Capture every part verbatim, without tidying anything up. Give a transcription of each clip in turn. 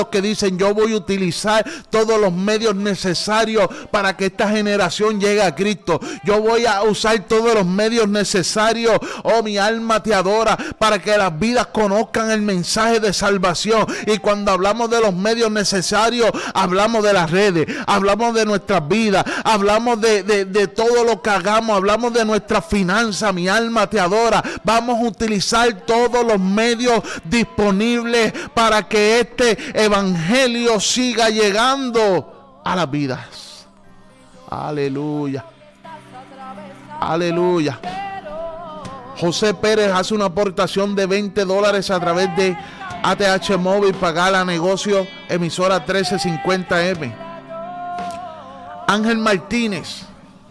que dicen: yo voy a utilizar todos los medios necesarios para que esta generación llegue a Cristo. Yo voy a usar todos los medios necesarios, oh mi alma te adora, para que las vidas conozcan el mensaje de salvación. Y cuando hablamos de los medios necesarios, hablamos de las redes, hablamos de nuestras vidas, hablamos de, de, de todo lo que hagamos, hablamos de nuestra finanza. Mi alma te adora. Vamos a utilizar todos los medios disponibles para que este evangelio siga llegando a las vidas. Aleluya. Aleluya. José Pérez hace una aportación de veinte dólares a través de A T H Móvil, pagar a negocio emisora trece cincuenta M. Ángel Martínez.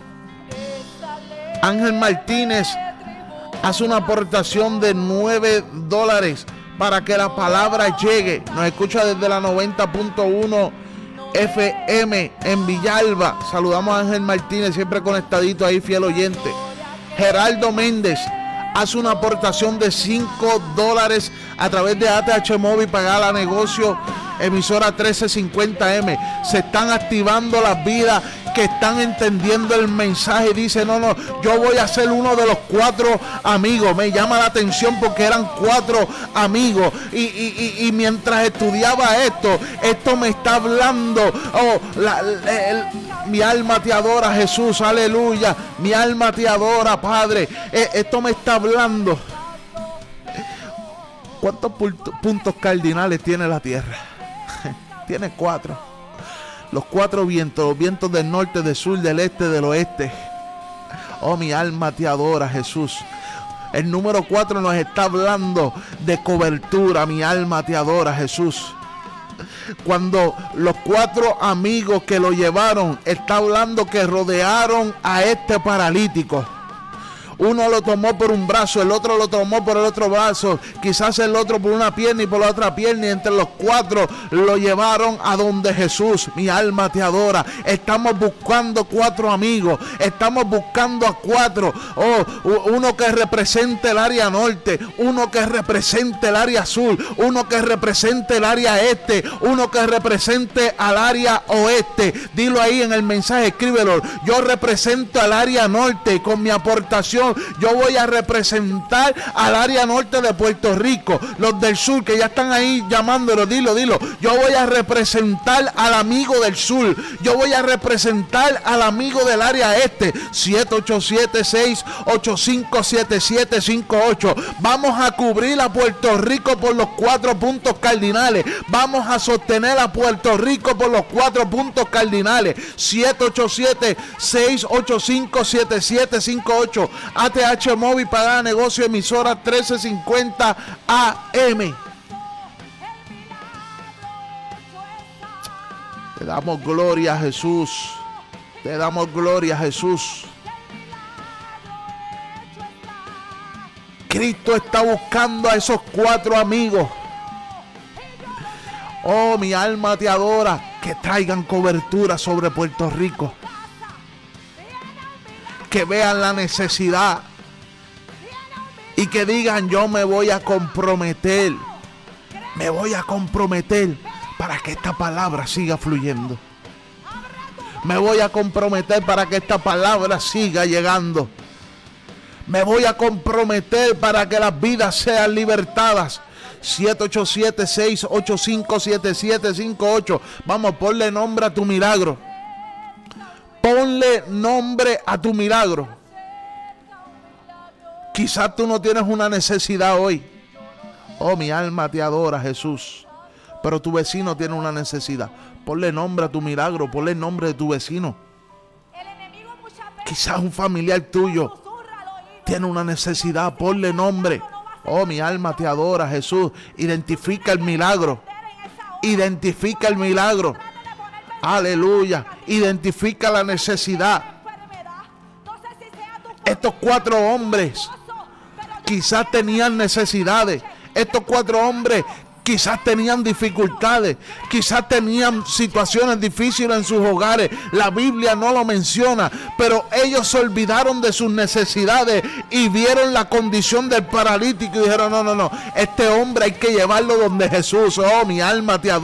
Ángel Martínez hace una aportación de nueve dólares para que la palabra llegue. Nos escucha desde la noventa punto uno F M en Villalba. Saludamos a Ángel Martínez, siempre conectadito ahí, fiel oyente. Geraldo Méndez hace una aportación de cinco dólares a través de A T H Móvil, pagar a negocio emisora trece cincuenta M. Se están activando las vidas que están entendiendo el mensaje. Dice: no, no, yo voy a ser uno de los cuatro amigos. Me llama la atención porque eran cuatro amigos. Y, y, y, y mientras estudiaba esto, esto me está hablando. Oh, la, la, el, mi alma te adora, Jesús, aleluya. Mi alma te adora, Padre. Eh, esto me está hablando. ¿Cuántos puntos cardinales tiene la tierra? Tiene cuatro. Los cuatro vientos, los vientos del norte, del sur, del este, del oeste. Oh, mi alma te adora, Jesús. El número cuatro nos está hablando de cobertura. Mi alma te adora, Jesús. Cuando los cuatro amigos que lo llevaron, está hablando que rodearon a este paralítico. Uno lo tomó por un brazo, el otro lo tomó por el otro brazo, quizás el otro por una pierna y por la otra pierna, y entre los cuatro lo llevaron a donde Jesús. Mi alma te adora. Estamos buscando cuatro amigos, estamos buscando a cuatro. Oh, uno que represente el área norte, uno que represente el área sur, uno que represente el área este, uno que represente al área oeste. Dilo ahí en el mensaje, escríbelo. Yo represento al área norte con mi aportación. Yo voy a representar al área norte de Puerto Rico. Los del sur que ya están ahí llamándolo, dilo, dilo. Yo voy a representar al amigo del sur. Yo voy a representar al amigo del área este. siete ocho siete, seis ocho cinco, siete siete cinco ocho. Vamos a cubrir a Puerto Rico por los cuatro puntos cardinales. Vamos a sostener a Puerto Rico por los cuatro puntos cardinales. siete ocho siete, seis ocho cinco, siete siete cinco ocho. A T H Móvil, para negocio emisora trece cincuenta A M. Te damos gloria, Jesús. Te damos gloria, Jesús. Cristo está buscando a esos cuatro amigos. Oh, mi alma te adora. Que traigan cobertura sobre Puerto Rico. Que vean la necesidad y que digan: yo me voy a comprometer, me voy a comprometer para que esta palabra siga fluyendo. Me voy a comprometer para que esta palabra siga llegando. Me voy a comprometer para que las vidas sean libertadas. siete ocho siete, seis ocho cinco, siete siete cinco ocho. Vamos, ponle nombre a tu milagro. Ponle nombre a tu milagro. Quizás tú no tienes una necesidad hoy. Oh, mi alma te adora, Jesús. Pero tu vecino tiene una necesidad. Ponle nombre a tu milagro. Ponle nombre de tu vecino. Quizás un familiar tuyo tiene una necesidad. Ponle nombre. Oh, mi alma te adora, Jesús. Identifica el milagro. Identifica el milagro. Aleluya. Identifica la necesidad. Estos cuatro hombres quizás tenían necesidades. Estos cuatro hombres quizás tenían dificultades. Quizás tenían situaciones difíciles en sus hogares. La Biblia no lo menciona, pero ellos se olvidaron de sus necesidades y vieron la condición del paralítico y dijeron: no, no, no, este hombre hay que llevarlo donde Jesús. Oh, mi alma te adora.